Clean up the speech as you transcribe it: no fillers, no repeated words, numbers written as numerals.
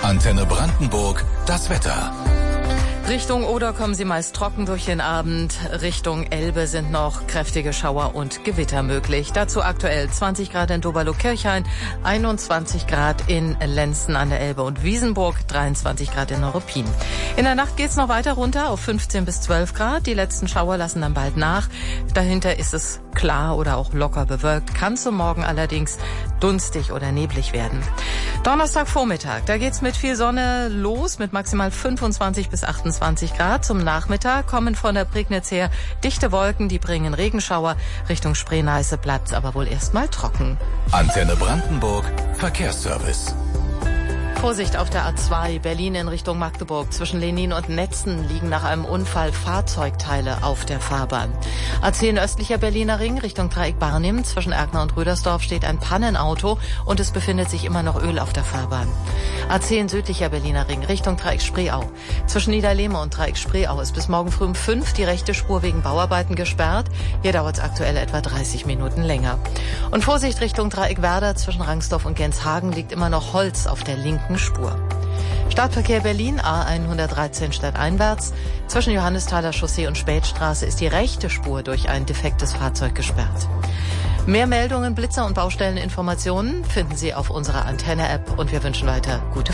Antenne Brandenburg, das Wetter. Richtung Oder kommen sie meist trocken durch den Abend. Richtung Elbe sind noch kräftige Schauer und Gewitter möglich. Dazu aktuell 20 Grad in Doberlo-Kirchhain, 21 Grad in Lenzen an der Elbe und Wiesenburg, 23 Grad in Neuruppin. In der Nacht geht's noch weiter runter auf 15 bis 12 Grad. Die letzten Schauer lassen dann bald nach. Dahinter ist es klar oder auch locker bewölkt. Kann zum Morgen allerdings dunstig oder neblig werden. Donnerstagvormittag, da geht's mit viel Sonne los, mit maximal 25 bis 28 Grad. Zum Nachmittag kommen von der Prignitz her dichte Wolken, die bringen Regenschauer. Richtung Spree-Neiße bleibt's aber wohl erstmal trocken. Antenne Brandenburg, Verkehrsservice. Vorsicht auf der A2 Berlin in Richtung Magdeburg. Zwischen Lenin und Netzen liegen nach einem Unfall Fahrzeugteile auf der Fahrbahn. A10 östlicher Berliner Ring Richtung Dreieck Barnim. Zwischen Erkner und Rüdersdorf steht ein Pannenauto und es befindet sich immer noch Öl auf der Fahrbahn. A10 südlicher Berliner Ring Richtung Dreieck Spreeau. Zwischen Niederlehme und Dreieck Spreeau ist bis morgen früh um 5 die rechte Spur wegen Bauarbeiten gesperrt. Hier dauert es aktuell etwa 30 Minuten länger. Und Vorsicht Richtung Dreieck Werder. Zwischen Rangsdorf und Genshagen liegt immer noch Holz auf der linken Spur. Startverkehr Berlin, A113 stadteinwärts. Zwischen Johannesthaler Chaussee und Spätstraße ist die rechte Spur durch ein defektes Fahrzeug gesperrt. Mehr Meldungen, Blitzer und Baustelleninformationen finden Sie auf unserer Antenne-App und wir wünschen weiter gute